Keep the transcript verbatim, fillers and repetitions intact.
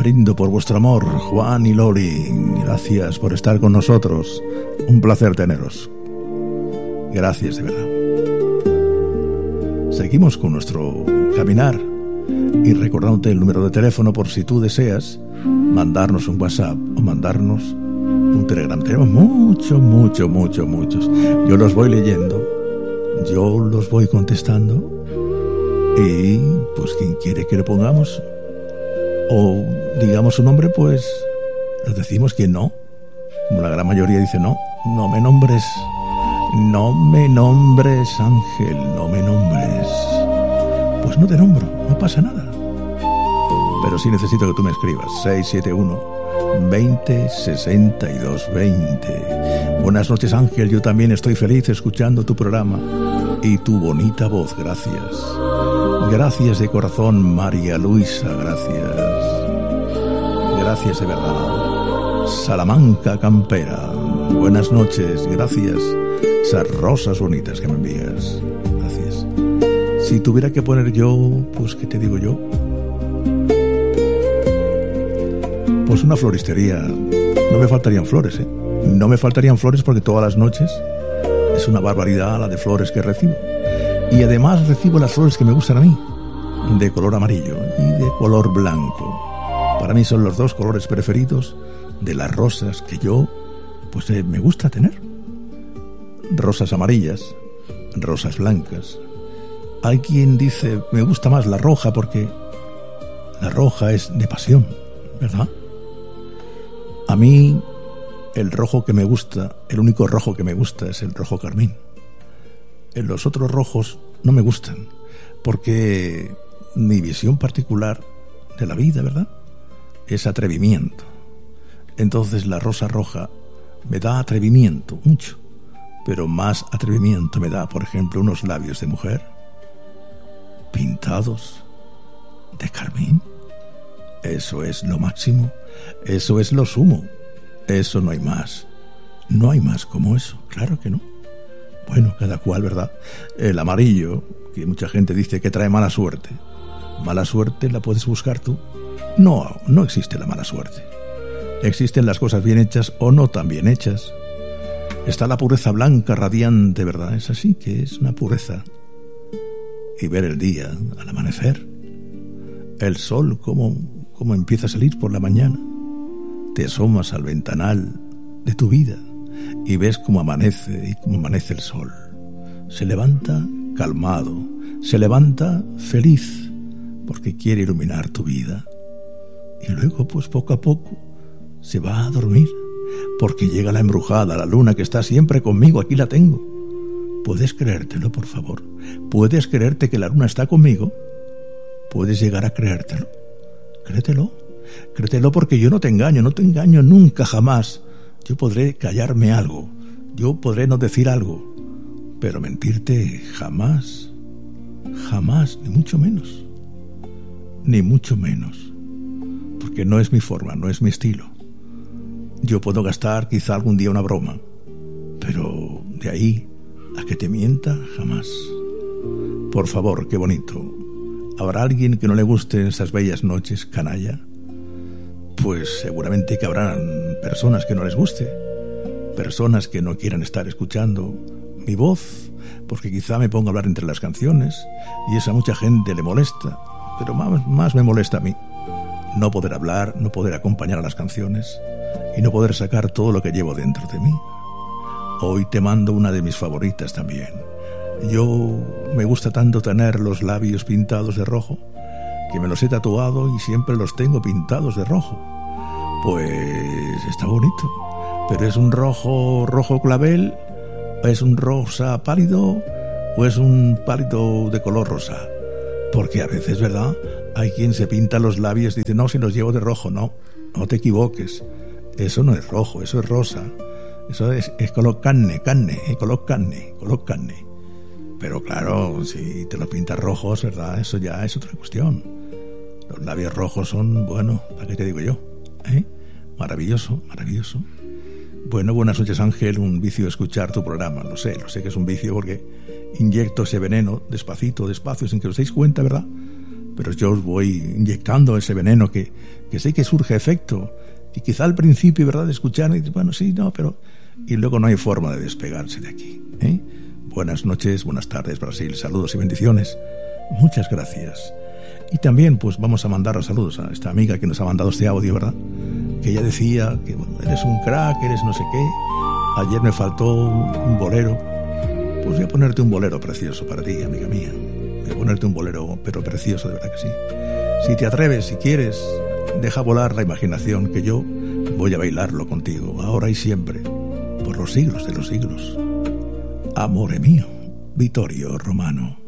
lindo por vuestro amor, Juan y Loli. Gracias por estar con nosotros. Un placer teneros. Gracias de verdad. Seguimos con nuestro caminar y recordándote el número de teléfono por si tú deseas mandarnos un WhatsApp o mandarnos un Telegram. Tenemos muchos, muchos, muchos, muchos. Yo los voy leyendo, yo los voy contestando y pues quien quiere que le pongamos o digamos su nombre, pues lo decimos. Quien no, como la gran mayoría dice no, no me nombres, no me nombres Ángel, no me nombres. Pues no te nombro, no pasa nada. Pero sí necesito que tú me escribas seis siete uno, veinte, sesenta y dos, veinte. Buenas noches Ángel, yo también estoy feliz escuchando tu programa y tu bonita voz, gracias. Gracias de corazón María Luisa, gracias. Gracias de verdad. Salamanca Campera, buenas noches, gracias. Esas rosas bonitas que me envías, gracias. Si tuviera que poner yo, pues ¿qué te digo yo? Pues una floristería. No me faltarían flores, ¿eh? No me faltarían flores porque todas las noches es una barbaridad la de flores que recibo. Y además recibo las flores que me gustan a mí, de color amarillo y de color blanco. Para mí son los dos colores preferidos de las rosas que yo, pues eh, me gusta tener. Rosas amarillas, rosas blancas. Hay quien dice, me gusta más la roja porque la roja es de pasión, ¿verdad? A mí, el rojo que me gusta, el único rojo que me gusta es el rojo carmín. Los otros rojos no me gustan, porque mi visión particular de la vida, ¿verdad?, es atrevimiento. Entonces la rosa roja me da atrevimiento, mucho, pero más atrevimiento me da, por ejemplo, unos labios de mujer pintados de carmín. Eso es lo máximo, eso es lo sumo, eso no hay más, no hay más como eso, claro que no. Bueno, cada cual, ¿verdad? El amarillo, que mucha gente dice que trae mala suerte, mala suerte la puedes buscar tú. No, no existe la mala suerte, existen las cosas bien hechas o no tan bien hechas. Está la pureza blanca, radiante, ¿verdad? Es así, que es una pureza. Y ver el día al amanecer, el sol como Cómo empieza a salir por la mañana. Te asomas al ventanal de tu vida y ves cómo amanece y cómo amanece el sol. Se levanta calmado, se levanta feliz porque quiere iluminar tu vida. Y luego, pues poco a poco, se va a dormir porque llega la embrujada, la luna que está siempre conmigo, aquí la tengo. ¿Puedes creértelo, por favor? ¿Puedes creerte que la luna está conmigo? ¿Puedes llegar a creértelo? Créetelo, créetelo porque yo no te engaño, no te engaño nunca, jamás. Yo podré callarme algo, yo podré no decir algo, pero mentirte jamás, jamás, ni mucho menos, ni mucho menos, porque no es mi forma, no es mi estilo. Yo puedo gastar quizá algún día una broma, pero de ahí a que te mienta, jamás. Por favor, qué bonito. ¿Habrá alguien que no le gusten esas bellas noches, canalla? Pues seguramente que habrán personas que no les guste, personas que no quieran estar escuchando mi voz, porque quizá me pongo a hablar entre las canciones y eso a mucha gente le molesta, pero más, más me molesta a mí. No poder hablar, no poder acompañar a las canciones y no poder sacar todo lo que llevo dentro de mí. Hoy te mando una de mis favoritas también. Yo me gusta tanto tener los labios pintados de rojo, que me los he tatuado y siempre los tengo pintados de rojo. Pues está bonito, pero es un rojo, rojo clavel, es un rosa pálido o es un pálido de color rosa. Porque a veces, ¿verdad?, hay quien se pinta los labios y dice, no, si los llevo de rojo. No, no te equivoques, eso no es rojo, eso es rosa, eso es, es color carne, carne, eh, color carne, color carne. Pero claro, si te lo pintas rojos, ¿verdad?, eso ya es otra cuestión. Los labios rojos son, bueno, ¿para qué te digo yo? ¿Eh? Maravilloso, maravilloso. Bueno, buenas noches Ángel, un vicio escuchar tu programa. Lo sé, lo sé que es un vicio porque inyecto ese veneno despacito, despacio, sin que os deis cuenta, ¿verdad? pero yo os voy inyectando ese veneno que, que sé que surge efecto, y quizá al principio, ¿verdad?, de escuchar, y bueno, sí, no, pero... Y luego no hay forma de despegarse de aquí, ¿eh? Buenas noches, buenas tardes, Brasil, saludos y bendiciones. Muchas gracias. Y también, pues, vamos a mandar los saludos a esta amiga que nos ha mandado este audio, ¿verdad?, que ella decía que, bueno, eres un crack, eres no sé qué. Ayer me faltó un bolero. Pues voy a ponerte un bolero precioso para ti, amiga mía. Voy a ponerte un bolero, pero precioso, de verdad que sí. Si te atreves, si quieres, deja volar la imaginación, que yo voy a bailarlo contigo, ahora y siempre, por los siglos de los siglos. Amore mío, Vittorio Romano.